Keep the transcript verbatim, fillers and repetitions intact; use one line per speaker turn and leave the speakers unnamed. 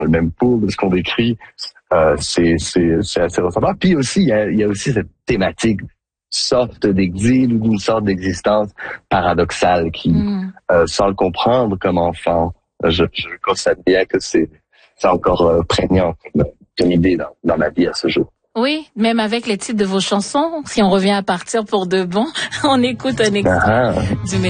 le même pool de ce qu'on décrit. Euh, c'est, c'est, c'est assez ressemblant. Puis aussi, il y a, il y a aussi cette thématique sorte d'exil ou d'une sorte d'existence paradoxale qui, mm. euh, sans le comprendre comme enfant, je, je constate bien que c'est, c'est encore euh, prégnant comme, comme idée dans, dans ma vie à ce jour.
Oui, même avec les titres de vos chansons, si on revient à partir pour de bon, on écoute un extrait uh-huh. du